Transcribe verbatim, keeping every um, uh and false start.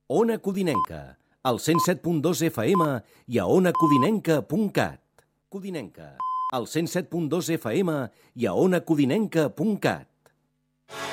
Ona Codinenca, al cent set punt dos F M i a ona codinenca punt cat. Codinenca, al cent set punt dos F M i a ona codinenca punt cat.